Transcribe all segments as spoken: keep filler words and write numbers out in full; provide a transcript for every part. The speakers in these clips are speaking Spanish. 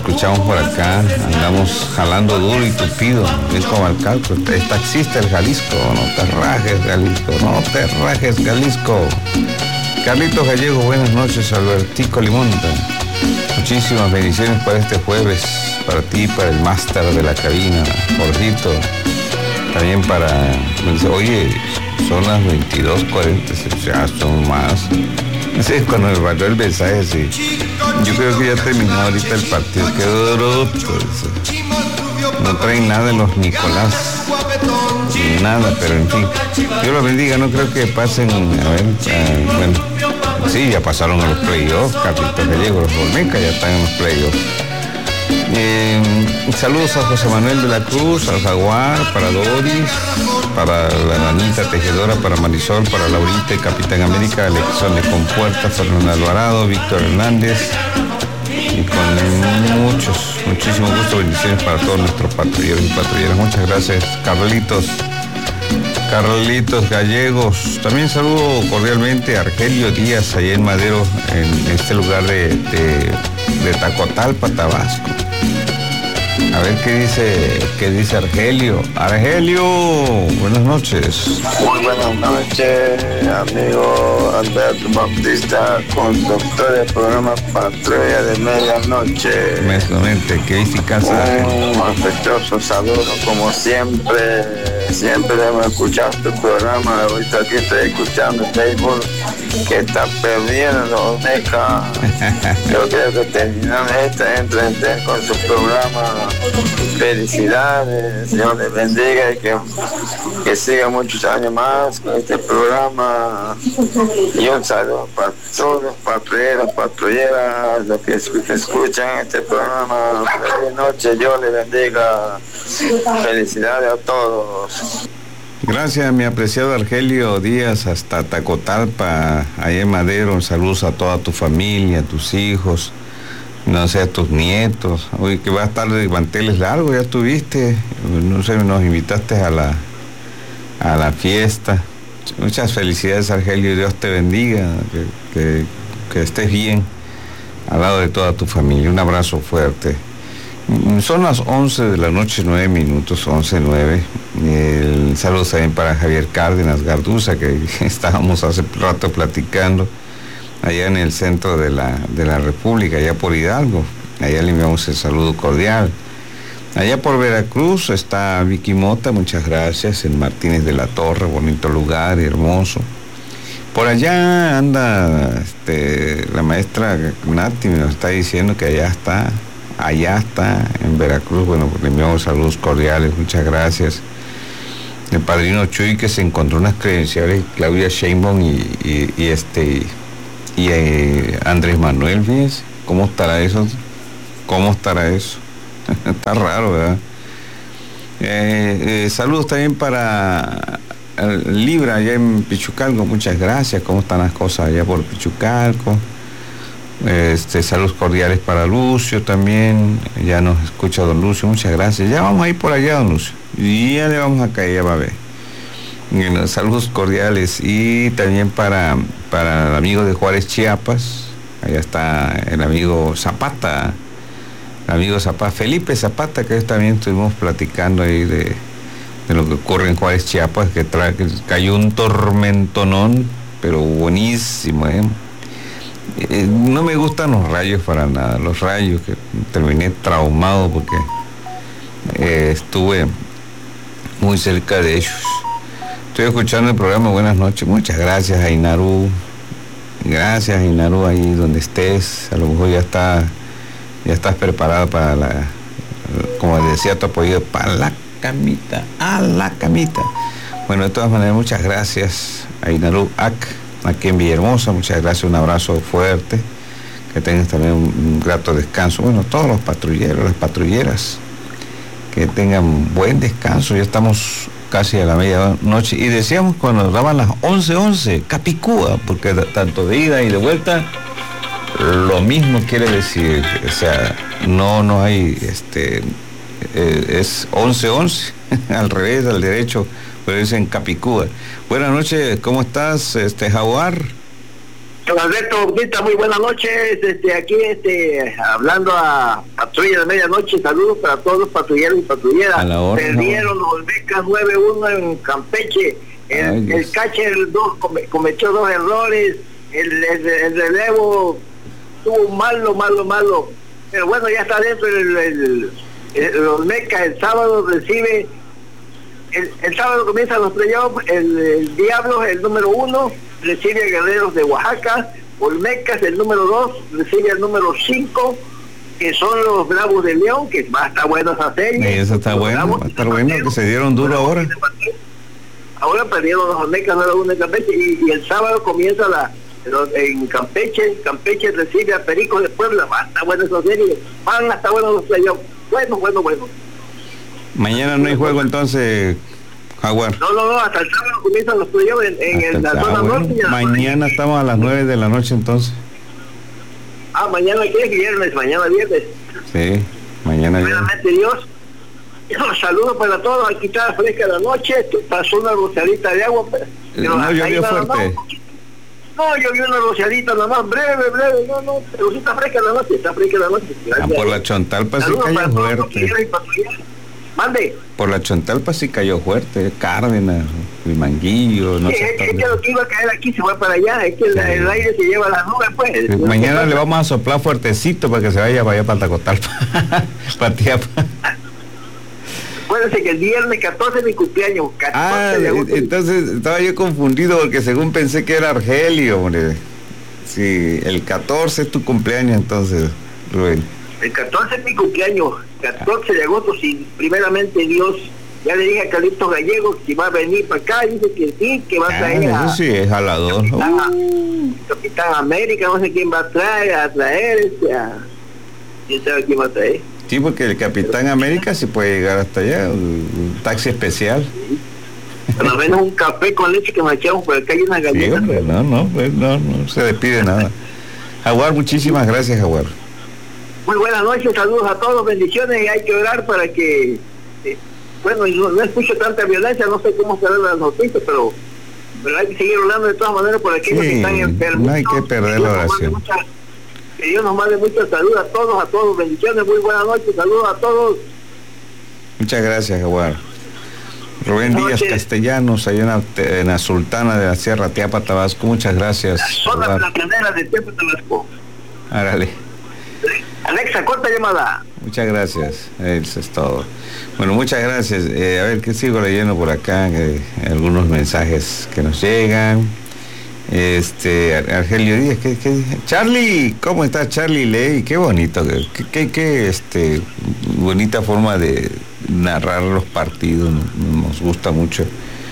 Escuchamos por acá, andamos jalando duro y tupido, es como el calco, es taxista el Jalisco, no te rajes Jalisco, no te rajes Jalisco. Carlitos Gallego, buenas noches, Albertico Limonta. Muchísimas bendiciones para este jueves, para ti, para el máster de la cabina, Jorgito. También para, me dice, oye, son las veintidós cuarenta, ya son más. Sí, cuando me mandó el mensaje así, yo creo que ya terminó ahorita el partido, qué duro, pues, no traen nada de los Nicolás, nada, pero en fin, Dios los bendiga, no creo que pasen, a ver, uh, bueno, sí, ya pasaron a los playoffs, Carlitos Gallego, los Olmecas ya están en los playoffs. Eh, saludos a José Manuel de la Cruz, al Jaguar, para Doris, para la Nanita Tejedora, para Marisol, para Laurita y Capitán América, Alexón de Compuerta, Fernando Alvarado, Víctor Hernández, y con muchos, muchísimo gusto, bendiciones para todos nuestros patrulleros y patrulleras. Muchas gracias, Carlitos. Carlitos Gallegos. También saludo cordialmente a Argelio Díaz, allá en Madero, en este lugar de, de, de Tacotalpa, Tabasco. A ver qué dice, qué dice Argelio. Argelio, buenas noches. Muy buenas noches, amigo Alberto Bautista, conductor del programa Patrulla de Medianoche. Inmensamente, ¿qué dice casa? Un afectuoso saludo, como siempre, siempre hemos escuchado tu programa. Ahorita aquí estoy escuchando el béisbol que está perdiendo Meca. Yo creo que terminando esta entrevista con su programa. Felicidades, Dios les bendiga y que, que siga muchos años más con este programa. Y un saludo para todos los patrulleros, patrulleras, los que, que escuchan este programa. Feliz noche, Dios les bendiga. Felicidades a todos. Gracias, mi apreciado Argelio Díaz, hasta Tacotalpa, allá en Madero. Saludos a toda tu familia, a tus hijos, no sé, a tus nietos. Oye, que va a estar de manteles largos, ya estuviste, no sé, nos invitaste a la, a la fiesta. Muchas felicidades, Argelio, Dios te bendiga, que, que, que estés bien al lado de toda tu familia. Un abrazo fuerte. Son las once de la noche, nueve minutos, once, nueve. El saludo también para Javier Cárdenas Garduza, que estábamos hace rato platicando allá en el centro de la, de la República, allá por Hidalgo. Allá le enviamos el saludo cordial. Allá por Veracruz está Vicky Mota, muchas gracias, en Martínez de la Torre, bonito lugar, hermoso. Por allá anda este, la maestra Nati, nos está diciendo que allá está, allá está, en Veracruz. Bueno, pues le enviamos saludos cordiales, muchas gracias. El padrino Chuy, que se encontró unas credenciales, Claudia Sheinbaum y, y, y este y eh, Andrés Manuel, fíjense, ¿cómo estará eso? ¿Cómo estará eso? Está raro, ¿verdad? Eh, eh, saludos también para Libra, allá en Pichucalco, muchas gracias. ¿Cómo están las cosas allá por Pichucalco? Este, saludos cordiales para Lucio también, ya nos escucha don Lucio, muchas gracias. Ya vamos a ir por allá, don Lucio, y ya le vamos a caer, ya va a ver. Bueno, saludos cordiales. Y también para, para el amigo de Juárez, Chiapas, allá está el amigo Zapata, el amigo Zapata, Felipe Zapata, que también estuvimos platicando ahí de, de lo que ocurre en Juárez, Chiapas, que, trae, que cayó un tormentonón, pero buenísimo, ¿eh? Eh, no me gustan los rayos para nada, los rayos, que terminé traumado porque eh, estuve muy cerca de ellos. Estoy escuchando el programa, buenas noches, muchas gracias, Ainaru, gracias, Ainaru, ahí donde estés, a lo mejor ya está, ya estás preparada para la, como decía tu apoyo, para la camita, a la camita. Bueno, de todas maneras, muchas gracias, Ainaru Ac, aquí en Villahermosa, muchas gracias, un abrazo fuerte, que tengas también un, un grato descanso. Bueno, todos los patrulleros, las patrulleras, que tengan buen descanso. Ya estamos casi a la medianoche y decíamos cuando daban las once once, Capicúa, porque tanto de ida y de vuelta lo mismo quiere decir, o sea, no, no hay, este, eh, es once once, al revés, al derecho, pero dicen Capicúa. Buenas noches, ¿cómo estás, este Jaguar? Don Alberto Bautista, muy buenas noches. Este, aquí este, hablando a Patrulla de Medianoche, saludos para todos los patrulleros y patrulleras. Perdieron los Olmecas nueve uno en Campeche. El, Ay, el catcher dos, cometió dos errores. El, el, el relevo estuvo malo, malo, malo. Pero bueno, ya está dentro el, el, el, el Olmeca. El sábado recibe, el, el sábado comienzan los playoffs. El, el Diablos, el número uno, recibe a Guerreros de Oaxaca. Olmecas, el número dos, recibe al número cinco, que son los Bravos de León, que va a estar bueno esa serie. Sí, eso está bueno, Bravos, va a estar bueno, que se dieron duro ahora. Ahora perdieron los Olmecas nueve uno en Campeche, y, y el sábado comienza la en Campeche. Campeche recibe a Pericos de Puebla. Va a estar bueno esa serie, van a estar buenos los playoffs. Bueno, bueno, bueno. Mañana no hay juego entonces, Jaguar. No, no, no, hasta el sábado comienzan los playoffs en, en el, la zona norte. Y mañana estamos a las nueve de la noche entonces. Ah, mañana qué es viernes, mañana viernes. Sí, mañana viernes. Primeramente Dios. Saludos para todos, aquí está fresca la noche, pasó una rociadita de agua, pero, pero no llovió fuerte. Más, no, llovió una rociadita nada más, breve, breve, no, no, pero sí está fresca la noche, está fresca la noche. Ah, por la Chontalpa sí cayó fuerte. Mande. Por la Chontalpa sí cayó fuerte, Cárdenas, el Manguillo, no sí, sé. Es, es que lo que iba a caer aquí se fue para allá, es que el, el aire se lleva las nubes, pues. Sí, mañana le vamos a soplar fuertecito para que se vaya para allá para Tacotalpa, para Tiapa. Acuérdense que el viernes catorce es mi cumpleaños. Ah, entonces estaba yo confundido porque según pensé que era Argelio, hombre. Sí, el catorce es tu cumpleaños entonces, Rubén. El catorce es mi cumpleaños, catorce de agosto, si primeramente Dios, ya le dije a Calixto Gallego que va a venir para acá, dice que sí, que va a traer ah, eso sí, es jalador. Capitán, uh. Capitán América, no sé quién va a traer, a traer, este, a... quién sabe quién va a traer. Sí, porque el Capitán América sí puede llegar hasta allá, un taxi especial. Sí. Por lo menos un café con leche que nos echamos por acá y unas galletas. Sí, hombre, no, no, no, no se despide nada. Jaguar, muchísimas gracias, Jaguar. Muy buenas noches, saludos a todos, bendiciones, y hay que orar para que, eh, bueno, no, no escucho tanta violencia, no sé cómo serán las noticias, pero, pero hay que seguir orando de todas maneras por aquellos sí, que están enfermos. No hay que perder la oración. Que Dios nos mande mucha salud a todos, a todos, bendiciones, muy buenas noches, saludos a todos. Muchas gracias, Jaguar. Rubén Díaz Castellanos, allá en la, en la Sultana de la Sierra, Tiapa, Tabasco, muchas gracias. La zona platanera de Tiapa, Tabasco. Árale. Alexa, corta llamada. Muchas gracias, eso es todo. Bueno, muchas gracias. Eh, a ver, que sigo leyendo por acá, eh, algunos mensajes que nos llegan. Este, Argelio Díaz, ¿qué, qué? Charlie, ¿cómo estás, Charlie Ley? Qué bonito, qué, qué, qué este, bonita forma de narrar los partidos, nos gusta mucho.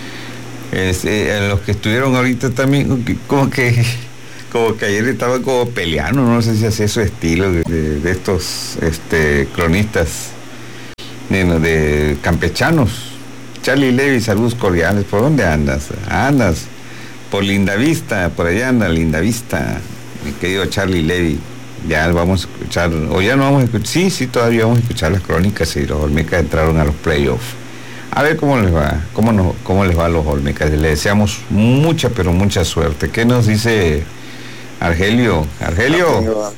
Este, a los que estuvieron ahorita también, como que, como que ayer estaban como peleando, no sé si hace su estilo de, de, de estos, este, cronistas, de, de campechanos. Charlie Levy, saludos cordiales. ¿Por dónde andas? Andas por Lindavista, por allá anda Lindavista, mi querido Charlie Levy. Ya vamos a escuchar, o ya no vamos a escuchar, sí, sí, todavía vamos a escuchar las crónicas y los Olmecas entraron a los playoffs. A ver cómo les va, cómo, no, cómo les va a los Olmecas. Le deseamos mucha, pero mucha suerte. ¿Qué nos dice Argelio? Argelio.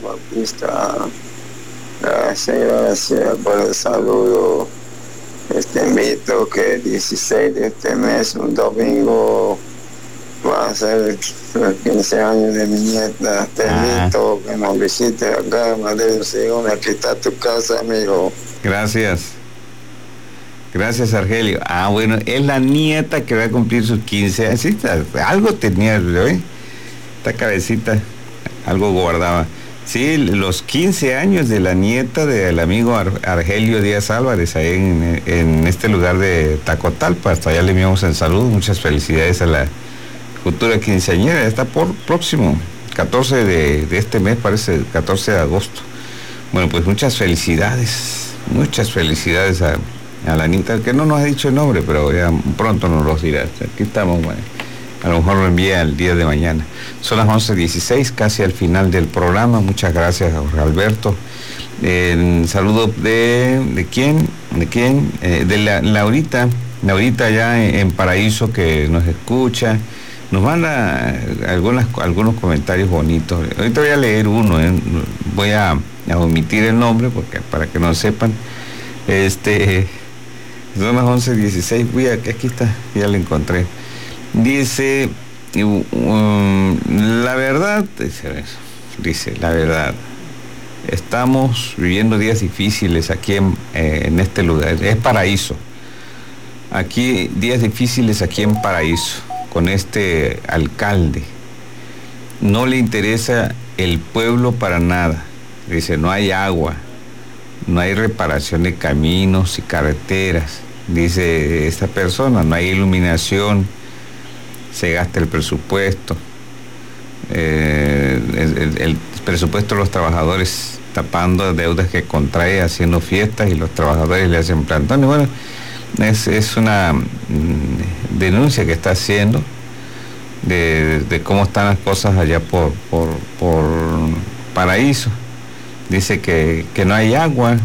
Gracias, gracias por el saludo. Este invito que el dieciséis de este mes, un domingo, va a ser los quince años de mi nieta. Te ah. invito que nos visite acá, Madrid Según, aquí está tu casa, amigo. Gracias. Gracias, Argelio. Ah, bueno, es la nieta que va a cumplir sus quince años. Sí, algo tenía, ¿eh? Esta cabecita, algo guardaba. Sí, los quince años de la nieta del amigo Ar Argelio Díaz Álvarez, ahí en, en este lugar de Tacotalpa. Hasta allá le enviamos el saludo. Muchas felicidades a la futura quinceañera. Está por próximo, catorce de, de este mes, parece, catorce de agosto. Bueno, pues muchas felicidades, muchas felicidades a, a la nieta, que no nos ha dicho el nombre, pero ya pronto nos lo dirá. Aquí estamos, bueno. A lo mejor lo envía el día de mañana. Son las once dieciséis, casi al final del programa. Muchas gracias, Jorge Alberto. Eh, saludo de, ¿de quién? ¿De quién? Eh, de la, Laurita, Laurita allá en, en Paraíso, que nos escucha. Nos manda algunas, algunos comentarios bonitos. Ahorita voy a leer uno, ¿eh? Voy a, a omitir el nombre porque para que no sepan. Este, son las once dieciséis, voy a, aquí está, ya lo encontré. Dice, um, la verdad, dice, dice, la verdad, estamos viviendo días difíciles aquí en, eh, en este lugar, es Paraíso. Aquí, días difíciles aquí en Paraíso, con este alcalde. No le interesa el pueblo para nada. Dice, no hay agua, no hay reparación de caminos y carreteras. Dice esta persona, no hay iluminación, se gasta el presupuesto. Eh, el, el, el presupuesto de los trabajadores tapando deudas que contrae, haciendo fiestas, y los trabajadores le hacen plantón. Y bueno, es, es una mm, denuncia que está haciendo de, de cómo están las cosas allá por, por, por Paraíso. Dice que, que no hay agua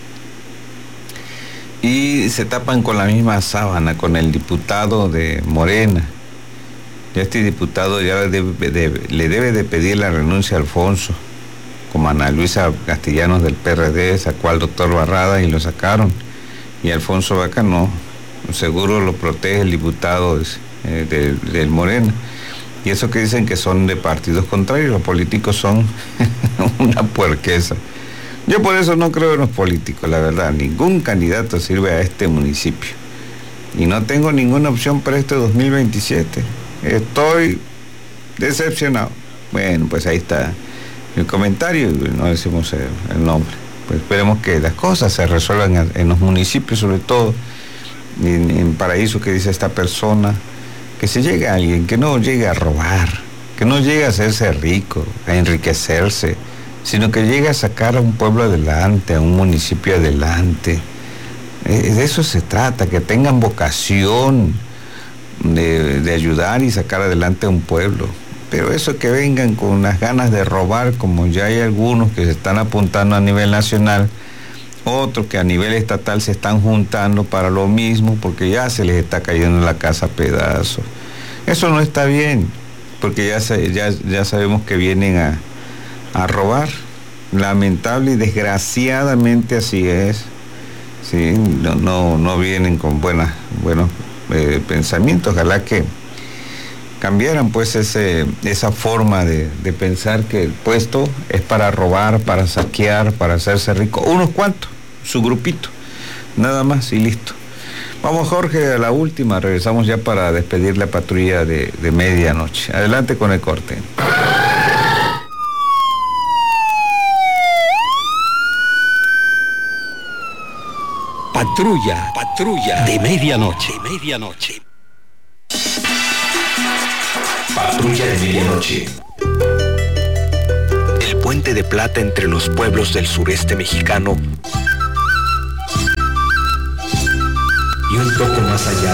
y se tapan con la misma sábana con el diputado de Morena. Ya este diputado ya le debe de, le debe de pedir la renuncia a Alfonso, como Ana Luisa Castellanos del P R D sacó al doctor Barrada y lo sacaron, y Alfonso Vaca no, seguro lo protege el diputado eh, del, del Morena. Y eso que dicen que son de partidos contrarios, los políticos son una puerqueza. Yo por eso no creo en los políticos, la verdad. Ningún candidato sirve a este municipio. Y no tengo ninguna opción para este dos mil veintisiete. Estoy decepcionado. Bueno, pues ahí está el comentario, no decimos el, el nombre. Pues esperemos que las cosas se resuelvan en los municipios, sobre todo en, en Paraíso, que dice esta persona. Que se llegue a alguien, que no llegue a robar, que no llegue a hacerse rico, a enriquecerse, sino que llegue a sacar a un pueblo adelante, a un municipio adelante. Eh, de eso se trata, que tengan vocación de, de ayudar y sacar adelante a un pueblo. Pero eso que vengan con unas ganas de robar, como ya hay algunos que se están apuntando a nivel nacional, otros que a nivel estatal se están juntando para lo mismo, porque ya se les está cayendo la casa a pedazos. Eso no está bien, porque ya, ya, ya sabemos que vienen a, a robar. Lamentable y desgraciadamente así es. Sí, no, no, no vienen con buenas, buenos eh, pensamientos. Ojalá que cambiaran pues ese, esa forma de, de pensar que el puesto es para robar, para saquear, para hacerse rico. Unos cuantos, su grupito, nada más y listo. Vamos, Jorge, a la última, regresamos ya para despedir la patrulla de, de medianoche. Adelante con el corte. Patrulla, patrulla de medianoche, medianoche. Patrulla de medianoche. El puente de plata entre los pueblos del sureste mexicano y un poco más allá